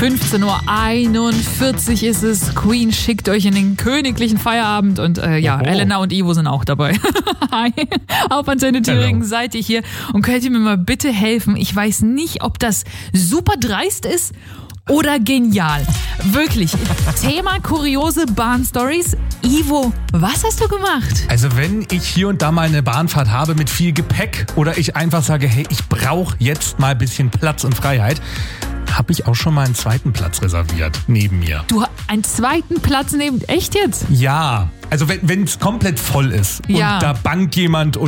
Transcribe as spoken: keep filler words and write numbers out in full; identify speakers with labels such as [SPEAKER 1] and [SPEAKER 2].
[SPEAKER 1] fünfzehn Uhr einundvierzig ist es. Queen schickt euch in den königlichen Feierabend und äh, ja,
[SPEAKER 2] Oho.
[SPEAKER 1] Elena und Ivo sind auch dabei. Hi, auf Antenne Thüringen
[SPEAKER 2] Hello.
[SPEAKER 1] seid ihr hier und könnt ihr mir mal bitte helfen? Ich weiß nicht, ob das super dreist ist oder genial. Wirklich. Thema kuriose Bahnstories. Ivo, was hast du gemacht?
[SPEAKER 2] Also wenn ich hier und da mal eine Bahnfahrt habe mit viel Gepäck oder ich einfach sage, hey, ich brauche jetzt mal ein bisschen Platz und Freiheit, habe ich auch schon mal einen zweiten Platz reserviert neben mir.
[SPEAKER 1] Du einen zweiten Platz neben... Echt jetzt?
[SPEAKER 2] Ja, also wenn es komplett voll ist
[SPEAKER 1] Ja.
[SPEAKER 2] und da bangt jemand und